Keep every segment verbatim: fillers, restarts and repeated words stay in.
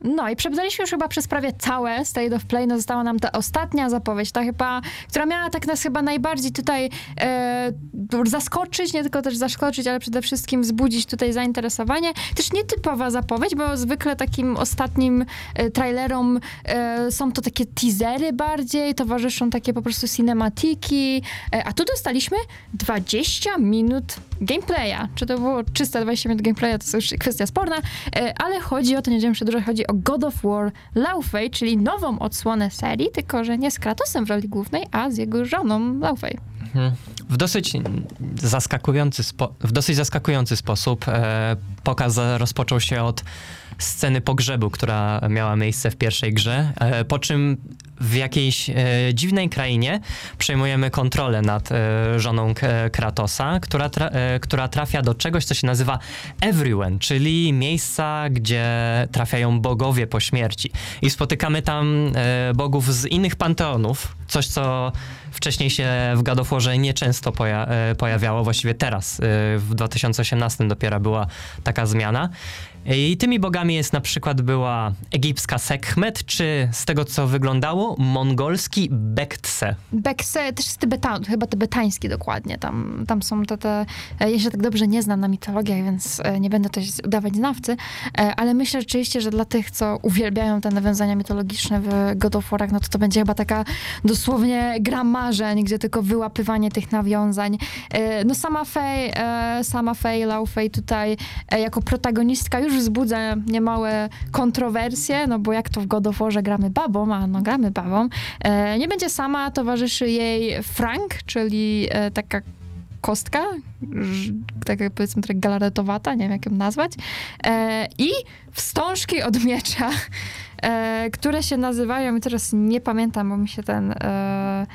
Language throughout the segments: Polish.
No i przebraliśmy już chyba przez prawie całe State of Play. No została nam ta ostatnia zapowiedź, ta chyba, która miała tak nas chyba najbardziej tutaj e, zaskoczyć, nie tylko też zaskoczyć, ale przede wszystkim wzbudzić tutaj zainteresowanie. Też nietypowa zapowiedź, bo zwykle takim ostatnim e, trailerom e, są to takie teasery bardziej, towarzyszą takie po prostu cinematiki, e, a tu dostaliśmy dwadzieścia minut gameplaya. Czy to było czyste dwadzieścia minut gameplaya, to jest już kwestia sporna, e, ale chodzi o to, nie będziemy przedłużać, chodzi o God of War Laufey, czyli nową odsłonę serii, tylko że nie z Kratosem w roli głównej, a z jego żoną Laufey. W dosyć zaskakujący, spo, w dosyć zaskakujący sposób e, pokaz rozpoczął się od sceny pogrzebu, która miała miejsce w pierwszej grze, e, po czym w jakiejś e, dziwnej krainie przejmujemy kontrolę nad e, żoną K- Kratosa, która, tra- e, która trafia do czegoś, co się nazywa Everywhere, czyli miejsca, gdzie trafiają bogowie po śmierci. I spotykamy tam e, bogów z innych panteonów, coś, co wcześniej się w God of Warze nieczęsto poja- e, pojawiało, właściwie teraz, e, w dwa tysiące osiemnastym dopiero była taka zmiana. I tymi bogami jest na przykład była egipska Sekhmet, czy z tego co wyglądało, mongolski Bektse. Bektse też jest Tybeta, chyba tybetański dokładnie. Tam, tam są te, te... Ja się tak dobrze nie znam na mitologiach, więc nie będę też udawać znawcy, ale myślę rzeczywiście, że dla tych, co uwielbiają te nawiązania mitologiczne w God of Warach, no to to będzie chyba taka dosłownie gra marzeń, gdzie tylko wyłapywanie tych nawiązań. No sama Faye, sama Faye Laufey tutaj jako protagonistka już wzbudza niemałe kontrowersje, no bo jak to w God of Warze gramy babą, a no gramy babą. E, nie będzie sama, towarzyszy jej Frank, czyli e, taka kostka, ż, taka powiedzmy trochę galaretowata, nie wiem jak ją nazwać. E, I wstążki od miecza, e, które się nazywają, i teraz nie pamiętam, bo mi się ten e,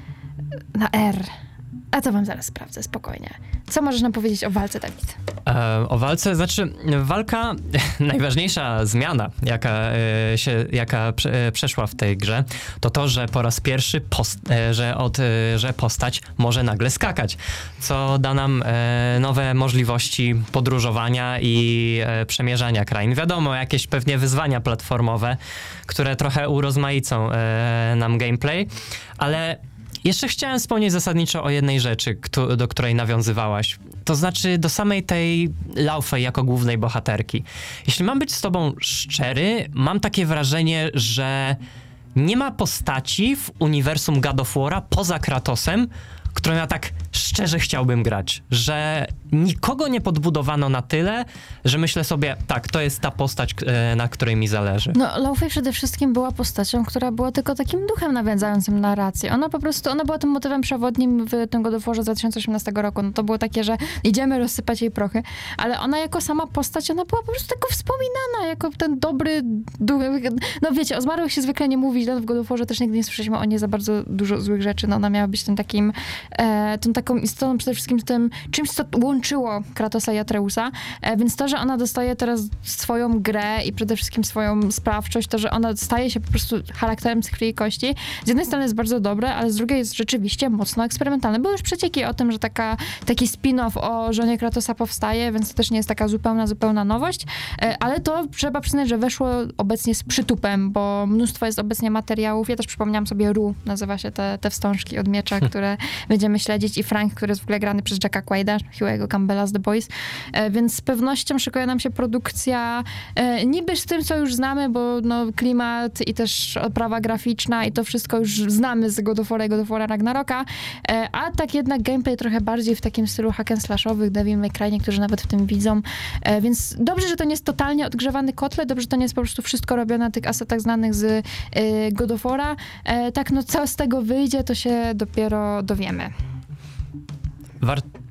na R. A to wam zaraz sprawdzę, spokojnie. Co możesz nam powiedzieć o walce, Dawid? E, o walce, znaczy walka, najważniejsza zmiana, jaka, e, się, jaka prze, e, przeszła w tej grze, to to, że po raz pierwszy, post, e, że, od, e, że postać może nagle skakać, co da nam e, nowe możliwości podróżowania i e, przemierzania krain. Wiadomo, jakieś pewnie wyzwania platformowe, które trochę urozmaicą e, nam gameplay, ale jeszcze chciałem wspomnieć zasadniczo o jednej rzeczy, kto, do której nawiązywałaś. To znaczy do samej tej Laufey jako głównej bohaterki. Jeśli mam być z tobą szczery, mam takie wrażenie, że nie ma postaci w uniwersum God of War'a poza Kratosem, którą ja tak szczerze chciałbym grać. Że nikogo nie podbudowano na tyle, że myślę sobie, tak, to jest ta postać, na której mi zależy. No, Laufey przede wszystkim była postacią, która była tylko takim duchem nawiązającym narrację. Ona po prostu, ona była tym motywem przewodnim w tym God of Warze z dwa tysiące osiemnastego roku. No to było takie, że idziemy rozsypać jej prochy, ale ona jako sama postać, ona była po prostu tylko wspominana, jako ten dobry duch. No wiecie, o zmarłych się zwykle nie mówi, źle w God of Warze też nigdy nie słyszeliśmy o niej za bardzo dużo złych rzeczy. No ona miała być tym takim, e, tą taką istotą, przede wszystkim tym czymś, co łączyło Kratosa i Atreusa, e, więc to, że ona dostaje teraz swoją grę i przede wszystkim swoją sprawczość, to, że ona staje się po prostu charakterem z krwi i kości, z jednej strony jest bardzo dobre, ale z drugiej jest rzeczywiście mocno eksperymentalne. Były już przecieki o tym, że taka, taki spin-off o żonie Kratosa powstaje, więc to też nie jest taka zupełna, zupełna nowość, e, ale to trzeba przyznać, że weszło obecnie z przytupem, bo mnóstwo jest obecnie materiałów. Ja też przypomniałam sobie Ru, nazywa się te, te wstążki od miecza, które będziemy śledzić, i Frank, który jest w ogóle grany przez Jacka Quaida, Hugh'ego Campbella z The Boys, e, więc z pewnością szykuje nam się produkcja e, niby z tym, co już znamy, bo no, klimat i też oprawa graficzna i to wszystko już znamy z God of War'a i God of War'a Ragnaroka, e, a tak jednak gameplay trochę bardziej w takim stylu hack and slashowych, Devil May Cry, niektórzy nawet w tym widzą, e, więc dobrze, że to nie jest totalnie odgrzewany kotlet, dobrze, że to nie jest po prostu wszystko robione na tych asetach znanych z e, God of War'a. E, tak, no co z tego wyjdzie, to się dopiero dowiemy. Warto